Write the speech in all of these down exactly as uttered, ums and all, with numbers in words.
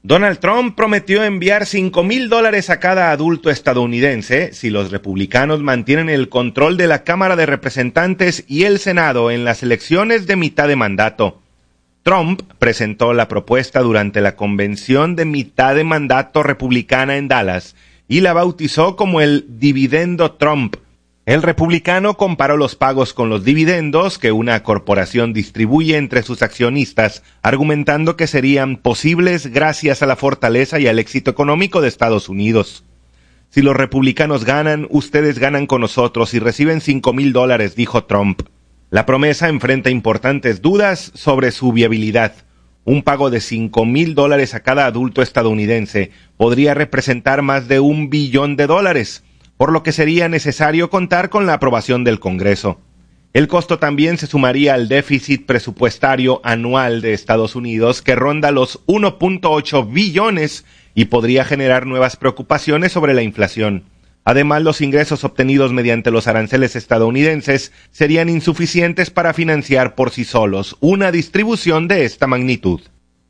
Donald Trump prometió enviar cinco mil dólares a cada adulto estadounidense si los republicanos mantienen el control de la Cámara de Representantes y el Senado en las elecciones de mitad de mandato. Trump presentó la propuesta durante la convención de mitad de mandato republicana en Dallas y la bautizó como el dividendo Trump. El republicano comparó los pagos con los dividendos que una corporación distribuye entre sus accionistas, argumentando que serían posibles gracias a la fortaleza y al éxito económico de Estados Unidos. Si los republicanos ganan, ustedes ganan con nosotros y reciben cinco mil dólares, dijo Trump. La promesa enfrenta importantes dudas sobre su viabilidad. Un pago de cinco mil dólares a cada adulto estadounidense podría representar más de un billón de dólares, por lo que sería necesario contar con la aprobación del Congreso. El costo también se sumaría al déficit presupuestario anual de Estados Unidos, que ronda los uno punto ocho billones y podría generar nuevas preocupaciones sobre la inflación. Además, los ingresos obtenidos mediante los aranceles estadounidenses serían insuficientes para financiar por sí solos una distribución de esta magnitud.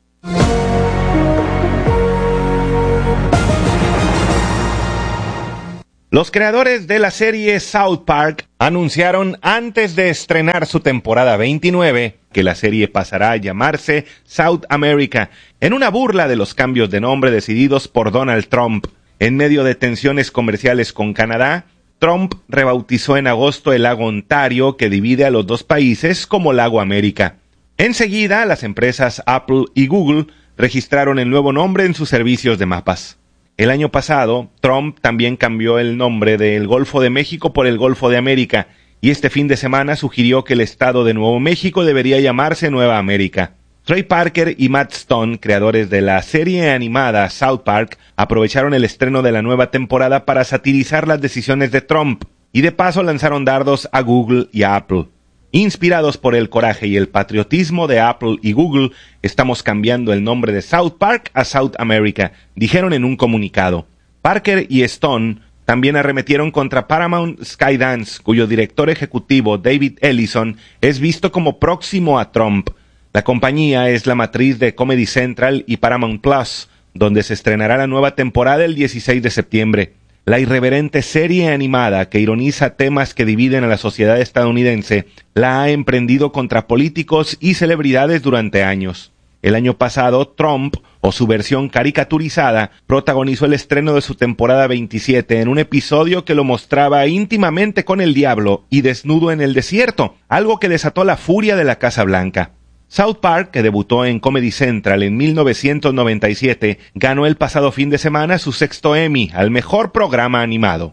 Los creadores de la serie South Park anunciaron antes de estrenar su temporada veintinueve que la serie pasará a llamarse South America, en una burla de los cambios de nombre decididos por Donald Trump. En medio de tensiones comerciales con Canadá, Trump rebautizó en agosto el lago Ontario, que divide a los dos países, como Lago América. Enseguida, las empresas Apple y Google registraron el nuevo nombre en sus servicios de mapas. El año pasado, Trump también cambió el nombre del Golfo de México por el Golfo de América, y este fin de semana sugirió que el estado de Nuevo México debería llamarse Nueva América. Trey Parker y Matt Stone, creadores de la serie animada South Park, aprovecharon el estreno de la nueva temporada para satirizar las decisiones de Trump, y de paso lanzaron dardos a Google y a Apple. Inspirados por el coraje y el patriotismo de Apple y Google, estamos cambiando el nombre de South Park a South America, dijeron en un comunicado. Parker y Stone también arremetieron contra Paramount Skydance, cuyo director ejecutivo, David Ellison, es visto como próximo a Trump. La compañía es la matriz de Comedy Central y Paramount Plus, donde se estrenará la nueva temporada el dieciséis de septiembre. La irreverente serie animada que ironiza temas que dividen a la sociedad estadounidense la ha emprendido contra políticos y celebridades durante años. El año pasado, Trump, o su versión caricaturizada, protagonizó el estreno de su temporada veintisiete en un episodio que lo mostraba íntimamente con el diablo y desnudo en el desierto, algo que desató la furia de la Casa Blanca. South Park, que debutó en Comedy Central en mil novecientos noventa y siete, ganó el pasado fin de semana su sexto Emmy al mejor programa animado.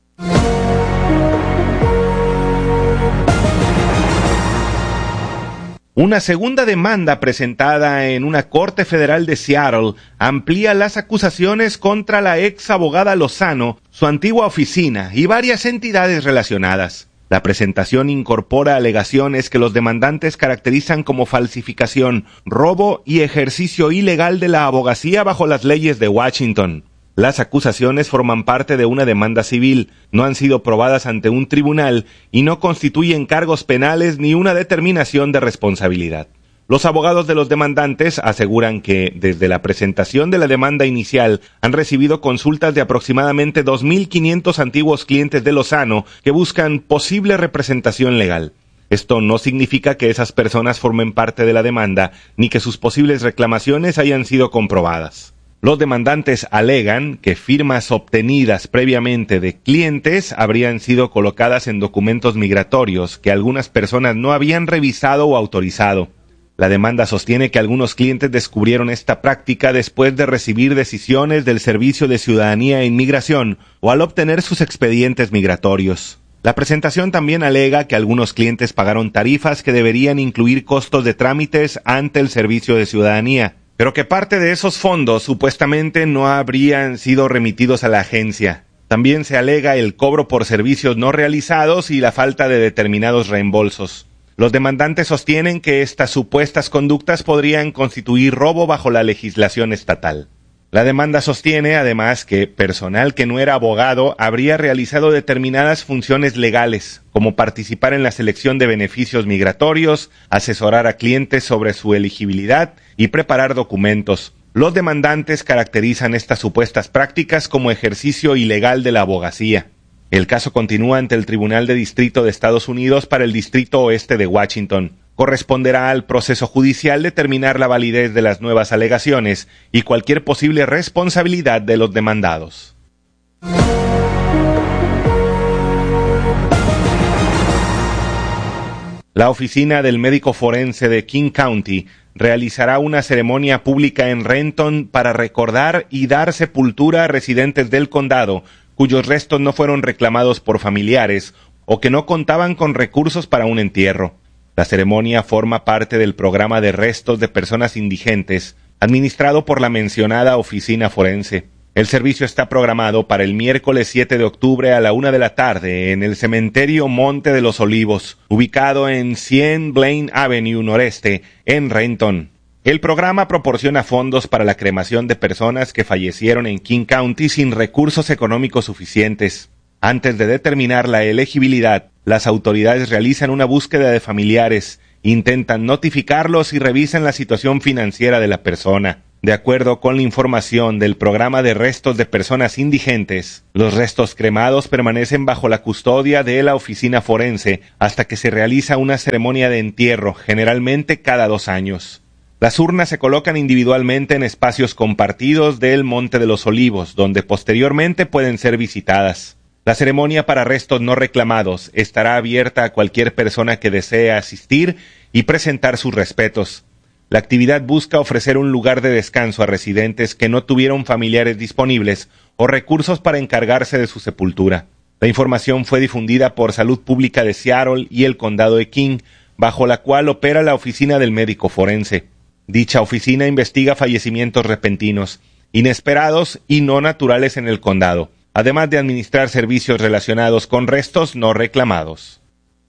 Una segunda demanda presentada en una corte federal de Seattle amplía las acusaciones contra la ex abogada Lozano, su antigua oficina y varias entidades relacionadas. La presentación incorpora alegaciones que los demandantes caracterizan como falsificación, robo y ejercicio ilegal de la abogacía bajo las leyes de Washington. Las acusaciones forman parte de una demanda civil, no han sido probadas ante un tribunal y no constituyen cargos penales ni una determinación de responsabilidad. Los abogados de los demandantes aseguran que, desde la presentación de la demanda inicial, han recibido consultas de aproximadamente dos mil quinientos antiguos clientes de Lozano que buscan posible representación legal. Esto no significa que esas personas formen parte de la demanda, ni que sus posibles reclamaciones hayan sido comprobadas. Los demandantes alegan que firmas obtenidas previamente de clientes habrían sido colocadas en documentos migratorios que algunas personas no habían revisado o autorizado. La demanda sostiene que algunos clientes descubrieron esta práctica después de recibir decisiones del Servicio de Ciudadanía e Inmigración o al obtener sus expedientes migratorios. La presentación también alega que algunos clientes pagaron tarifas que deberían incluir costos de trámites ante el Servicio de Ciudadanía, pero que parte de esos fondos supuestamente no habrían sido remitidos a la agencia. También se alega el cobro por servicios no realizados y la falta de determinados reembolsos. Los demandantes sostienen que estas supuestas conductas podrían constituir robo bajo la legislación estatal. La demanda sostiene, además, que personal que no era abogado habría realizado determinadas funciones legales, como participar en la selección de beneficios migratorios, asesorar a clientes sobre su elegibilidad y preparar documentos, Los demandantes caracterizan estas supuestas prácticas como ejercicio ilegal de la abogacía. El caso continúa ante el Tribunal de Distrito de Estados Unidos para el Distrito Oeste de Washington. Corresponderá al proceso judicial determinar la validez de las nuevas alegaciones y cualquier posible responsabilidad de los demandados. La oficina del médico forense de King County realizará una ceremonia pública en Renton para recordar y dar sepultura a residentes del condado cuyos restos no fueron reclamados por familiares o que no contaban con recursos para un entierro. La ceremonia forma parte del programa de restos de personas indigentes, administrado por la mencionada oficina forense. El servicio está programado para el miércoles siete de octubre a la una de la tarde en el cementerio Monte de los Olivos, ubicado en cien Blaine Avenue Noreste, en Renton. El programa proporciona fondos para la cremación de personas que fallecieron en King County sin recursos económicos suficientes. Antes de determinar la elegibilidad, las autoridades realizan una búsqueda de familiares, intentan notificarlos y revisan la situación financiera de la persona. De acuerdo con la información del programa de restos de personas indigentes, los restos cremados permanecen bajo la custodia de la oficina forense hasta que se realiza una ceremonia de entierro, generalmente cada dos años. Las urnas se colocan individualmente en espacios compartidos del Monte de los Olivos, donde posteriormente pueden ser visitadas. La ceremonia para restos no reclamados estará abierta a cualquier persona que desee asistir y presentar sus respetos. La actividad busca ofrecer un lugar de descanso a residentes que no tuvieron familiares disponibles o recursos para encargarse de su sepultura. La información fue difundida por Salud Pública de Seattle y el Condado de King, bajo la cual opera la oficina del médico forense. Dicha oficina investiga fallecimientos repentinos, inesperados y no naturales en el condado, además de administrar servicios relacionados con restos no reclamados.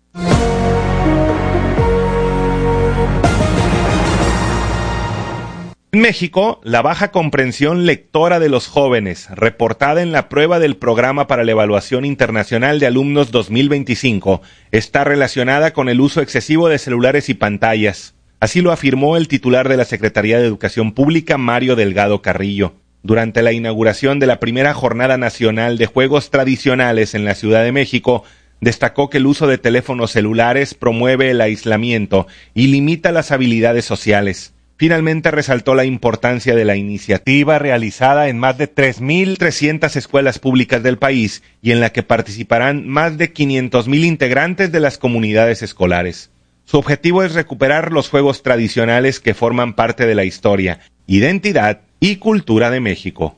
En México, la baja comprensión lectora de los jóvenes, reportada en la prueba del Programa para la Evaluación Internacional de Alumnos dos mil veinticinco, está relacionada con el uso excesivo de celulares y pantallas. Así lo afirmó el titular de la Secretaría de Educación Pública, Mario Delgado Carrillo, durante la inauguración de la primera Jornada Nacional de Juegos Tradicionales en la Ciudad de México. Destacó que el uso de teléfonos celulares promueve el aislamiento y limita las habilidades sociales. Finalmente resaltó la importancia de la iniciativa realizada en más de tres mil trescientas escuelas públicas del país y en la que participarán más de quinientos mil integrantes de las comunidades escolares. Su objetivo es recuperar los juegos tradicionales que forman parte de la historia, identidad y cultura de México.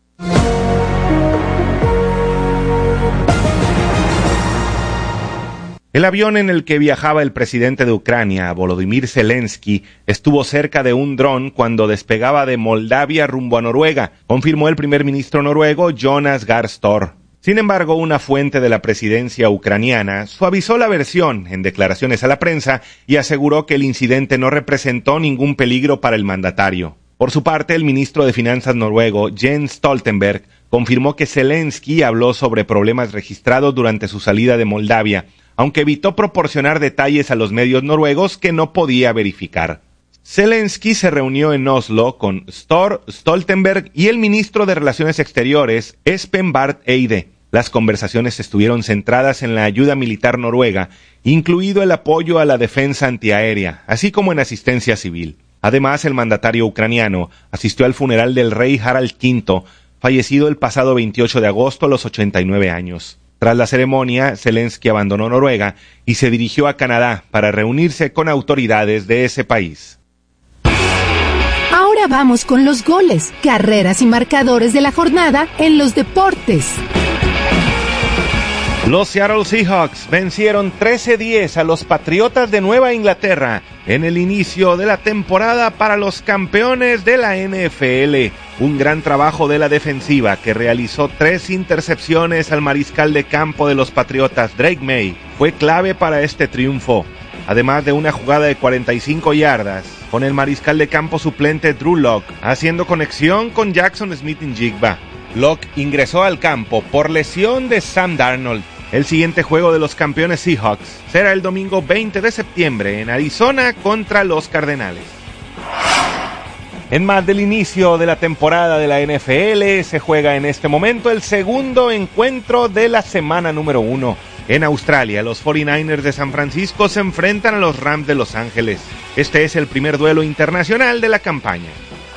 El avión en el que viajaba el presidente de Ucrania, Volodymyr Zelensky, estuvo cerca de un dron cuando despegaba de Moldavia rumbo a Noruega, confirmó el primer ministro noruego Jonas Gahr Støre. Sin embargo, una fuente de la presidencia ucraniana suavizó la versión en declaraciones a la prensa y aseguró que el incidente no representó ningún peligro para el mandatario. Por su parte, el ministro de Finanzas noruego, Jens Stoltenberg, confirmó que Zelensky habló sobre problemas registrados durante su salida de Moldavia, aunque evitó proporcionar detalles a los medios noruegos que no podía verificar. Zelensky se reunió en Oslo con Støre, Stoltenberg y el ministro de Relaciones Exteriores, Espen Barth Eide. Las conversaciones estuvieron centradas en la ayuda militar noruega, incluido el apoyo a la defensa antiaérea, así como en asistencia civil. Además, el mandatario ucraniano asistió al funeral del rey Harald quinto, fallecido el pasado veintiocho de agosto a los ochenta y nueve años. Tras la ceremonia, Zelensky abandonó Noruega y se dirigió a Canadá para reunirse con autoridades de ese país. Ahora vamos con los goles, carreras y marcadores de la jornada en los deportes. Los Seattle Seahawks vencieron trece a diez a los Patriotas de Nueva Inglaterra en el inicio de la temporada para los campeones de la N F L. Un gran trabajo de la defensiva que realizó tres intercepciones al mariscal de campo de los Patriotas, Drake May, fue clave para este triunfo. Además de una jugada de cuarenta y cinco yardas, con el mariscal de campo suplente Drew Lock haciendo conexión con Jackson Smith-Njigba. Lock ingresó al campo por lesión de Sam Darnold. El siguiente juego de los campeones Seahawks será el domingo veinte de septiembre en Arizona contra los Cardenales. En más del inicio de la temporada de la N F L, se juega en este momento el segundo encuentro de la semana número uno. En Australia, los cuarenta y nueve ers de San Francisco se enfrentan a los Rams de Los Ángeles. Este es el primer duelo internacional de la campaña.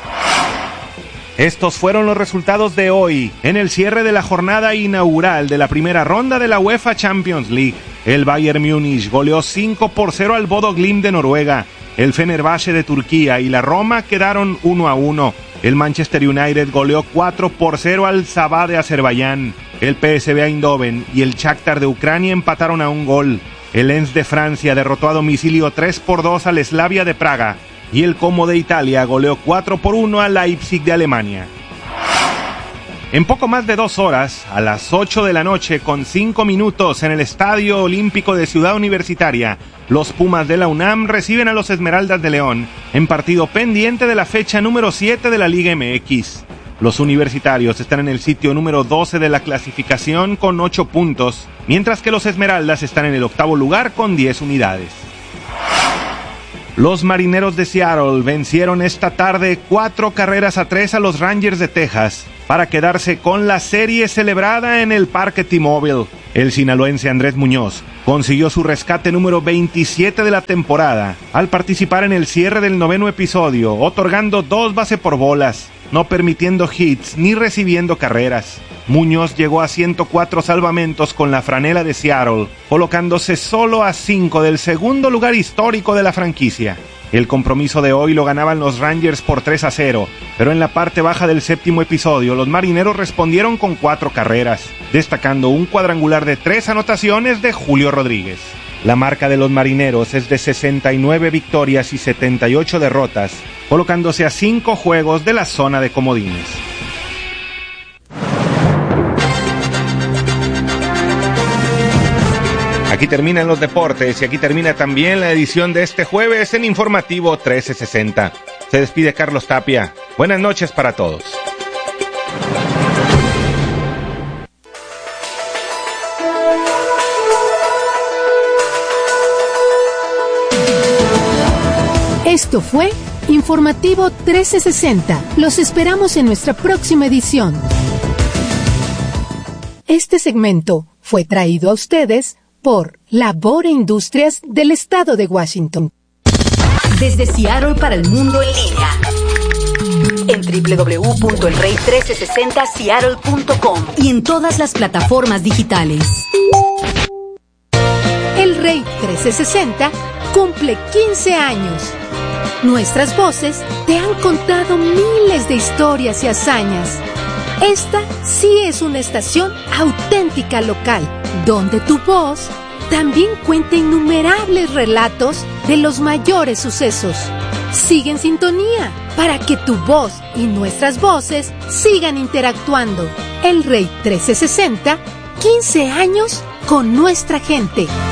Estos fueron los resultados de hoy, en el cierre de la jornada inaugural de la primera ronda de la UEFA Champions League. El Bayern Múnich goleó cinco por cero al Bodo Glimt de Noruega. El Fenerbahce de Turquía y la Roma quedaron uno a uno. El Manchester United goleó cuatro por cero al Sabah de Azerbaiyán. El P S V Eindhoven y el Shakhtar de Ucrania empataron a un gol. El Lens de Francia derrotó a domicilio tres por dos al Slavia de Praga. Y el Como de Italia goleó cuatro por uno al Leipzig de Alemania. En poco más de dos horas, a las ocho de la noche con cinco minutos en el Estadio Olímpico de Ciudad Universitaria, los Pumas de la UNAM reciben a los Esmeraldas de León en partido pendiente de la fecha número siete de la Liga M X. Los universitarios están en el sitio número doce de la clasificación con ocho puntos, mientras que los Esmeraldas están en el octavo lugar con diez unidades. Los Marineros de Seattle vencieron esta tarde cuatro carreras a tres a los Rangers de Texas para quedarse con la serie celebrada en el Parque T-Mobile. El sinaloense Andrés Muñoz consiguió su rescate número veintisiete de la temporada al participar en el cierre del noveno episodio, otorgando dos bases por bolas, no permitiendo hits ni recibiendo carreras. Muñoz llegó a ciento cuatro salvamentos con la franela de Seattle, colocándose solo a cinco del segundo lugar histórico de la franquicia. El compromiso de hoy lo ganaban los Rangers por tres a cero, pero en la parte baja del séptimo episodio los marineros respondieron con cuatro carreras, destacando un cuadrangular de tres anotaciones de Julio Rodríguez. La marca de los marineros es de sesenta y nueve victorias y setenta y ocho derrotas, colocándose a cinco juegos de la zona de comodines. Aquí terminan los deportes y aquí termina también la edición de este jueves en Informativo trece sesenta. Se despide Carlos Tapia. Buenas noches para todos. Esto fue Informativo trece sesenta. Los esperamos en nuestra próxima edición. Este segmento fue traído a ustedes por Labor Industrias del Estado de Washington. Desde Seattle para el mundo en línea. En doble u doble u doble u punto el rey trece sesenta seattle punto com y en todas las plataformas digitales. El Rey trece sesenta cumple quince años. Nuestras voces te han contado miles de historias y hazañas. Esta sí es una estación auténtica local, donde tu voz también cuenta innumerables relatos de los mayores sucesos. Sigue en sintonía para que tu voz y nuestras voces sigan interactuando. El Rey trece sesenta, quince años con nuestra gente.